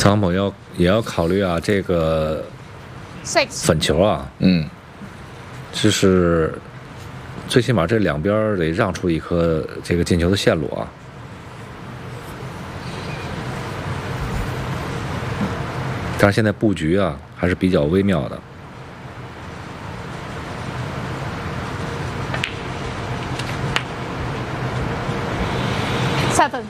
张某也要考虑啊，这个粉球啊，就是最起码这两边得让出一颗这个进球的线路啊。但是现在布局啊还是比较微妙的。 7。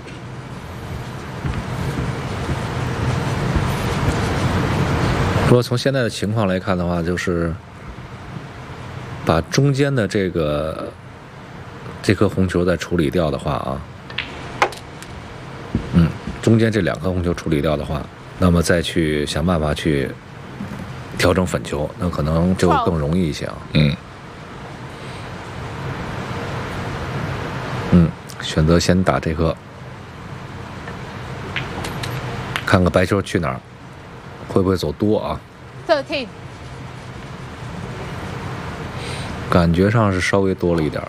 不过从现在的情况来看的话，就是把中间的这颗红球再处理掉的话啊，中间这2颗红球处理掉的话，那么再去想办法去调整粉球，那可能就更容易一些啊。选择先打这颗，看看白球去哪儿。会不会走多啊 13。 感觉上是稍微多了一点。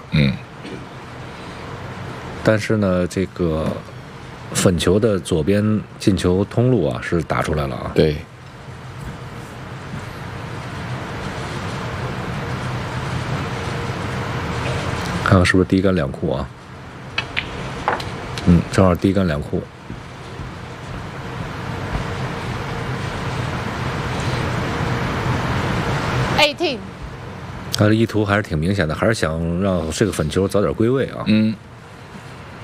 但是呢，这个粉球的左边进球通路啊是打出来了啊。 对。 看看是不是第一杆两库啊？正好第一杆两库。 18。 他的意图还是挺明显的，还是想让这个粉球早点归位啊。